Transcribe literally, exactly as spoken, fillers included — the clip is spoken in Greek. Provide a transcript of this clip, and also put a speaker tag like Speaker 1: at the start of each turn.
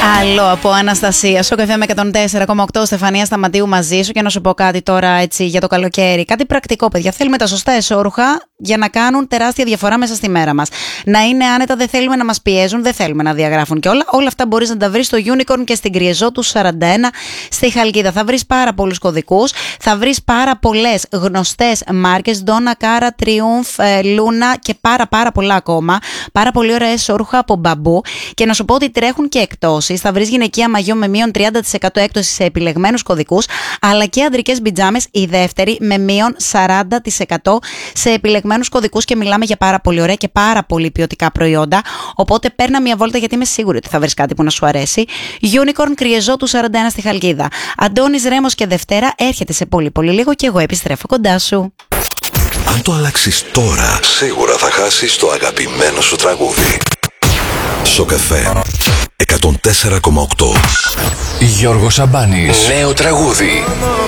Speaker 1: Άλλο από Αναστασία. Στο καφέ με εκατόν τέσσερα κόμμα οκτώ, Στεφανία Σταματίου μαζί σου. Και να σου πω κάτι τώρα έτσι για το καλοκαίρι. Κάτι πρακτικό, παιδιά. Θέλουμε τα σωστά εσώρουχα για να κάνουν τεράστια διαφορά μέσα στη μέρα μας. Να είναι άνετα, δεν θέλουμε να μας πιέζουν, δεν θέλουμε να διαγράφουν και όλα. Όλα αυτά μπορείς να τα βρεις στο Unicorn και στην Κριεζό του σαράντα ένα στη Χαλκίδα. Θα βρεις πάρα πολλούς κωδικούς, θα βρεις πάρα πολλές γνωστές μάρκες, Donna, Cara, Triumph, Luna και πάρα πάρα πολλά ακόμα. Πάρα πολύ ωραία εσώρουχα από μπαμπού. Και να σου πω ότι τρέχουν και εκτόσεις. Θα βρεις γυναικεία μαγιό με μείον τριάντα τοις εκατό έκπτωση σε επιλεγμένους κωδικούς, αλλά και αντρικές πιτζάμες, η δεύτερη, με μείον σαράντα τοις εκατό σε επιλεγμένους κωδικούς. Και μιλάμε για πάρα πολύ ωραία και πάρα πολύ ποιοτικά προϊόντα. Οπότε παίρνα μια βόλτα, γιατί είμαι σίγουρη ότι θα βρεις κάτι που να σου αρέσει. Unicorn, Κριεζό του σαράντα ένα στη Χαλκίδα. Αντώνης Ρέμος και Δευτέρα έρχεται σε πολύ πολύ λίγο και εγώ επιστρέφω κοντά σου.
Speaker 2: Αν το αλλάξεις τώρα, σίγουρα θα χάσεις το αγαπημένο σου τραγούδι. Σοκαφέ εκατόν τέσσερα κόμμα οκτώ.
Speaker 3: Γιώργος Σαμπάνης. Νέο τραγούδι.